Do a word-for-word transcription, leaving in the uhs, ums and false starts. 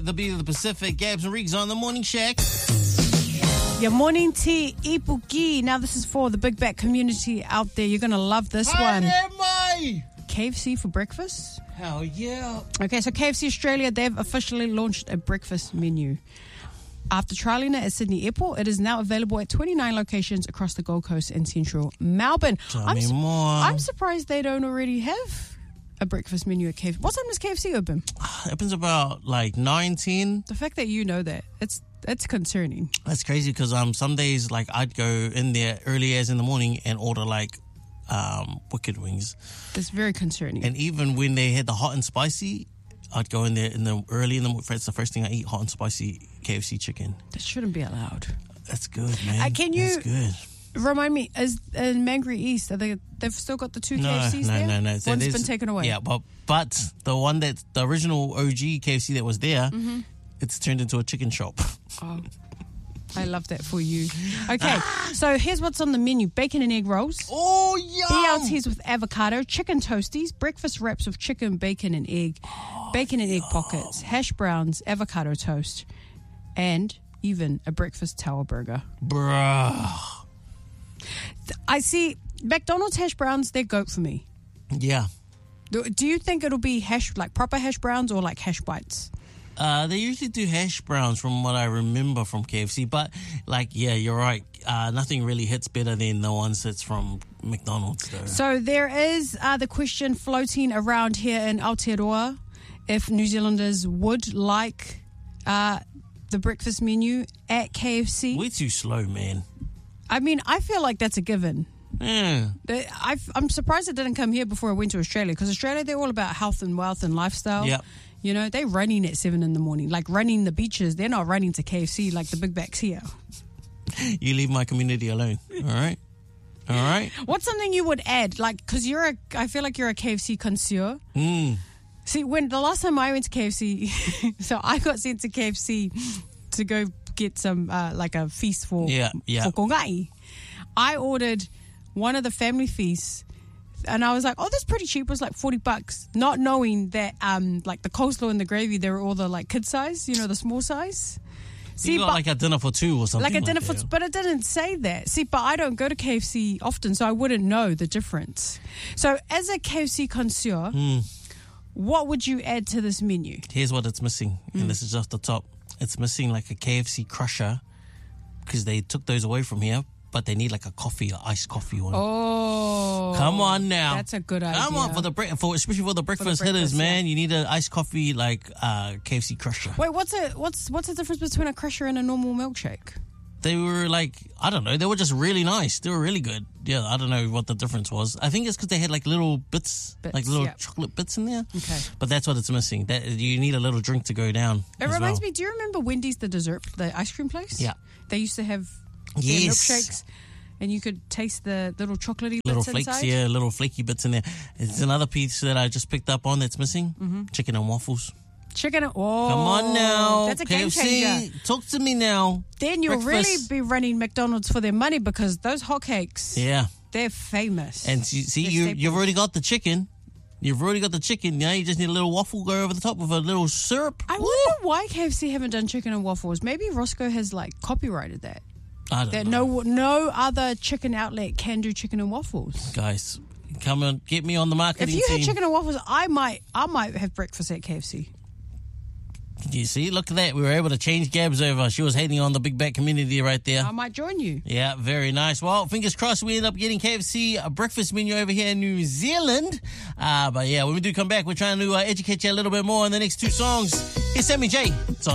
the beat of the Pacific. Gabs and Riggs on the Morning Shack. Your morning tea, ipuki. Now this is for the Big Back community out there. You're going to love this Hi one. there, mate. K F C for breakfast? Hell yeah. Okay, so K F C Australia, they've officially launched a breakfast menu. After trialling it at Sydney Airport, it is now available at twenty-nine locations across the Gold Coast and Central Melbourne. Tell I'm, me su- more. I'm surprised they don't already have a breakfast menu at K F C. What time does K F C open? It opens about like nineteen. The fact that you know that, it's it's concerning. That's crazy because um, some days like I'd go in there early as in the morning and order like um, wicked wings. It's very concerning. And even when they had the hot and spicy, I'd go in there in the early in the morning. It's the first thing I eat, hot and spicy K F C chicken. That shouldn't be allowed. That's good, man. Uh, can you- That's good. Remind me, is in Mangere East, are they, they've still got the two No, K F Cs no, there? no, no. So One's there's- been taken away. Yeah, but but the one that the original O G K F C that was there, Mm-hmm. it's turned into a chicken shop. Oh, I love that for you. Okay, so here's what's on the menu. Bacon and egg rolls. Oh, B L yum! Ts with avocado, chicken toasties, breakfast wraps with chicken, bacon, and egg, bacon and egg pockets, hash browns, avocado toast, and even a breakfast tower burger. Bruh. I see McDonald's hash browns, they're goat for me. Yeah. Do, do you think it'll be hash, like proper hash browns or like hash bites? Uh, they usually do hash browns from what I remember from K F C. But, like, yeah, you're right. Uh, nothing really hits better than the ones that's from McDonald's, though. So there is uh, the question floating around here in Aotearoa if New Zealanders would like uh, the breakfast menu at K F C. We're too slow, man. I mean, I feel like that's a given. Yeah. They- I've, I'm surprised it didn't come here before I went to Australia, because Australia, they're all about health and wealth and lifestyle. Yep. You know, they're running at seven in the morning, like running the beaches. They're not running to K F C like the big backs here. You leave my community alone, all right? All right? What's something you would add? Like, because you're a, I feel like you're a K F C connoisseur. Mm. See, when the last time I went to K F C, so I got sent to K F C to go get some, uh, like a feast for, Yeah, yeah. for kongai. I ordered one of the family feasts, and I was like, oh, that's pretty cheap. It was like forty bucks, not knowing that, um, like the coleslaw and the gravy, they were all the like kid size, you know, the small size. You got but- like a dinner for two or something. like a dinner for, that. but it didn't say that. See, but I don't go to K F C often, so I wouldn't know the difference. So, as a K F C connoisseur, Mm. what would you add to this menu? Here's what it's missing, Mm. and this is just the top. It's missing like a K F C crusher because they took those away from here, but they need like a coffee, an iced coffee one. Oh, Come on now. that's a good idea. Come on for the bre- for especially for the breakfast, hitters, breakfast, man. You need an iced coffee like uh, K F C crusher. Wait, what's a what's what's the difference between a crusher and a normal milkshake? They were like, I don't know, they were just really nice. They were really good. Yeah, I don't know what the difference was. I think it's because they had like little bits, Bits, like little yeah. chocolate bits in there. Okay. But that's what it's missing. That you need a little drink to go down. It as reminds well. me. Do you remember Wendy's, the dessert, the ice cream place? Yeah. They used to have their Yes. milkshakes, and you could taste the little chocolatey Little bits flakes, inside. yeah, little flaky bits in there. It's another piece that I just picked up on that's missing. Mm-hmm. Chicken and waffles. Chicken. Oh, Come on now. That's a K game F C, changer. talk to me now. Then you'll Breakfast. really be running McDonald's for their money, because those hotcakes, Yeah. they're famous. And see, see They're you, staples. you've already got the chicken. You've already got the chicken. Now you just need a little waffle go over the top with a little syrup. I wonder why K F C haven't done chicken and waffles. Maybe Roscoe has like copyrighted that. I don't That know. no no other chicken outlet can do chicken and waffles. Guys, come and get me on the marketing If you team. had chicken and waffles, I might I might have breakfast at K F C. You see, look at that. We were able to change Gabs over. She was hating on the Big Back community right there. I might join you. Yeah, very nice. Well, fingers crossed we end up getting K F C a breakfast menu over here in New Zealand. Uh, but yeah, when we do come back, we're trying to uh, educate you a little bit more on the next two songs. Here's Sammy J. It's on